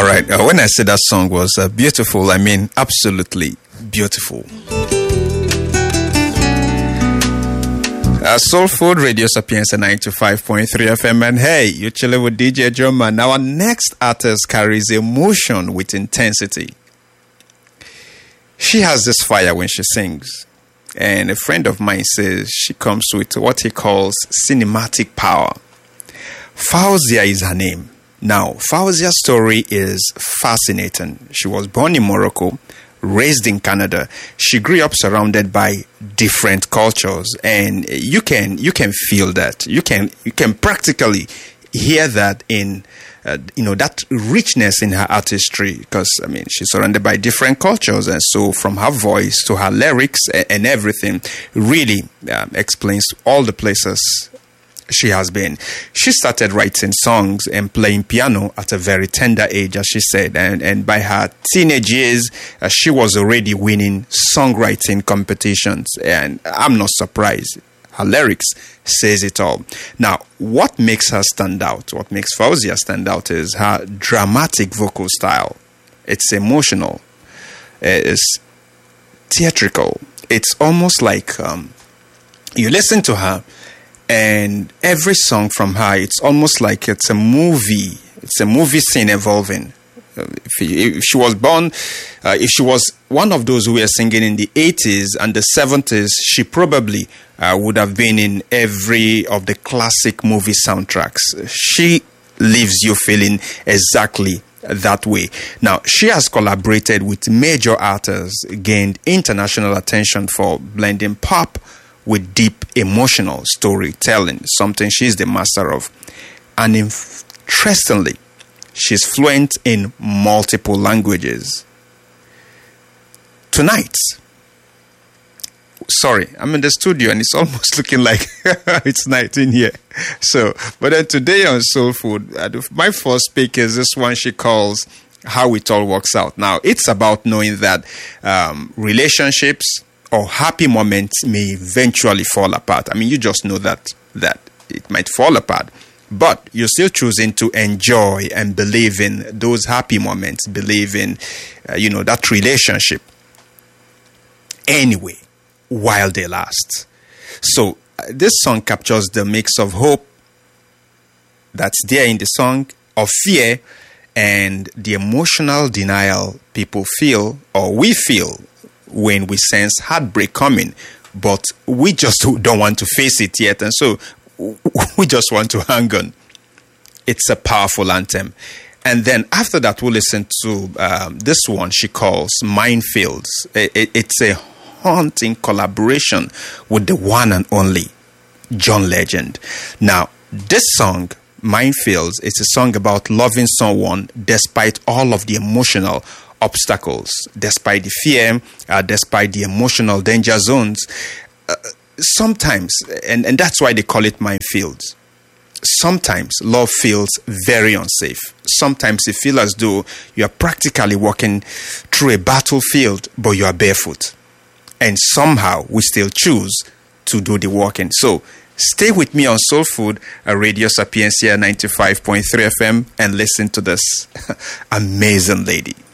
right. When I said that song was beautiful, I mean absolutely beautiful. Soul Food Radio Sapienza 95.3 FM. And hey, you're chilling with DJ Drummer. Now, our next artist carries emotion with intensity. She has this fire when she sings. And a friend of mine says she comes with what he calls cinematic power. Fauzia is her name. Now, Fauzia's story is fascinating. She was born in Morocco, raised in Canada. She grew up surrounded by different cultures, and you can feel that. You can practically hear that in that richness in her artistry, because I mean she's surrounded by different cultures, and so from her voice to her lyrics and everything really explains all the places she has been. She started writing songs and playing piano at a very tender age, as she said, and by her teenage years, she was already winning songwriting competitions, and I'm not surprised. Her lyrics says it all. Now, what makes her stand out, what makes Fauzia stand out is her dramatic vocal style. It's emotional. It's theatrical. It's almost like you listen to her, and every song from her, it's almost like it's a movie. It's a movie scene evolving. If she was born, if she was one of those who were singing in the 80s and the 70s, she probably would have been in every of the classic movie soundtracks. She leaves you feeling exactly that way. Now, she has collaborated with major artists, gained international attention for blending pop with deep emotional storytelling, something she's the master of. And interestingly, she's fluent in multiple languages. Tonight, sorry, I'm in the studio and it's almost looking like it's night in here. So, but then today on Soul Food, my first pick is this one she calls How It All Works Out. Now, it's about knowing that relationships or happy moments may eventually fall apart. I mean, you just know that it might fall apart, but you're still choosing to enjoy and believe in those happy moments, believe in, that relationship anyway, while they last. So this song captures the mix of hope that's there in the song, of fear, and the emotional denial people feel, or we feel, when we sense heartbreak coming, but we just don't want to face it yet, and so we just want to hang on. It's a powerful anthem. And then after that, we'll listen to this one she calls Minefields. It's a haunting collaboration with the one and only John Legend. Now, this song, Minefields, it's a song about loving someone despite all of the emotional obstacles, despite the fear, despite the emotional danger zones. Sometimes, and that's why they call it minefields. Sometimes love feels very unsafe. Sometimes you feel as though you are practically walking through a battlefield, but you are barefoot. And somehow we still choose to do the walking. So stay with me on Soul Food, Radio Sapienza 95.3 FM, and listen to this amazing lady.